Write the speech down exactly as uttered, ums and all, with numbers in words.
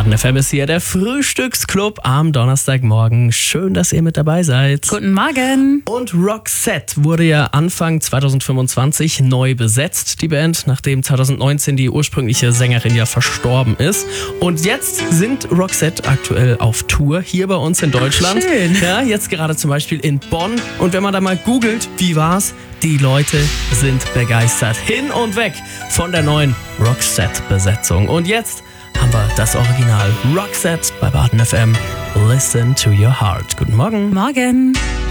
Baden F M ist hier der Frühstücksclub am Donnerstagmorgen. Schön, dass ihr mit dabei seid. Guten Morgen. Und Roxette wurde ja Anfang zwanzig fünfundzwanzig neu besetzt, die Band, nachdem zwanzig neunzehn die ursprüngliche Sängerin ja verstorben ist. Und jetzt sind Roxette aktuell auf Tour hier bei uns in Deutschland. Schön. Ja, jetzt gerade zum Beispiel in Bonn. Und wenn man da mal googelt, wie war's? Die Leute sind begeistert. Hin und weg von der neuen Roxette-Besetzung. Und jetzt haben wir das Original Roxette bei Baden F M. Listen to your heart. Guten Morgen. Morgen.